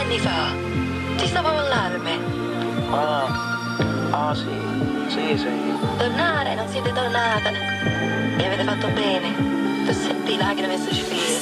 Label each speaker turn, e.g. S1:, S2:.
S1: anni fa. Ti stavo all'allarme.
S2: Sì.
S1: Tornare, non siete tornata. Mi avete fatto bene. Tu senti lacrime su